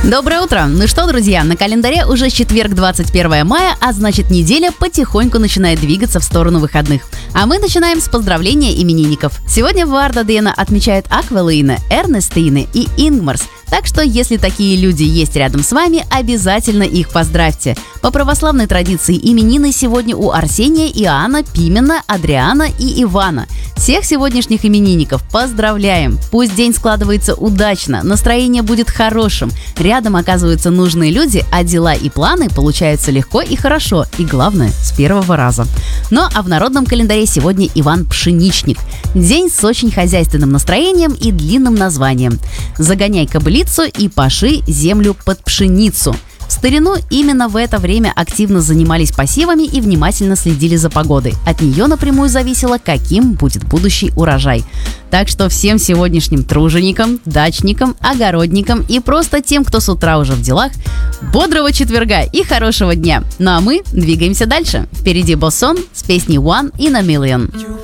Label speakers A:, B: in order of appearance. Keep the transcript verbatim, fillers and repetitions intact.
A: Доброе утро! Ну что, друзья, на календаре уже четверг, двадцать первое мая, а значит неделя потихоньку начинает двигаться в сторону выходных. А мы начинаем с поздравления именинников. Сегодня Варда Дена отмечает Аквелина, Эрнестины и Ингмарс. Так что, если такие люди есть рядом с вами, обязательно их поздравьте. По православной традиции именины сегодня у Арсения, Иоанна, Пимена, Адриана и Ивана. Всех сегодняшних именинников поздравляем! Пусть день складывается удачно, настроение будет хорошим, рядом оказываются нужные люди, а дела и планы получаются легко и хорошо, и главное, с первого раза. Ну а в народном календаре сегодня Иван Пшеничник. День с очень хозяйственным настроением и длинным названием. Загоняй кобылицу и паши землю под пшеницу. В старину именно в это время активно занимались посевами и внимательно следили за погодой. От нее напрямую зависело, каким будет будущий урожай. Так что всем сегодняшним труженикам, дачникам, огородникам и просто тем, кто с утра уже в делах, бодрого четверга и хорошего дня. Ну а мы двигаемся дальше. Впереди Боссон с песней One in a Million.